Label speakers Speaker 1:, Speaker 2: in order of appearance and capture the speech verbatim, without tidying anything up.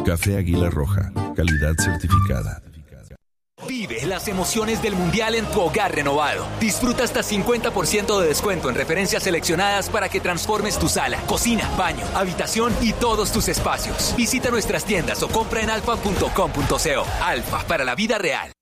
Speaker 1: Café Águila Roja, calidad certificada.
Speaker 2: Vive las emociones del Mundial en tu hogar renovado. Disfruta hasta cincuenta por ciento de descuento en referencias seleccionadas para que transformes tu sala, cocina, baño, habitación y todos tus espacios. Visita nuestras tiendas o compra en alfa punto com punto co. Alfa, para la vida real.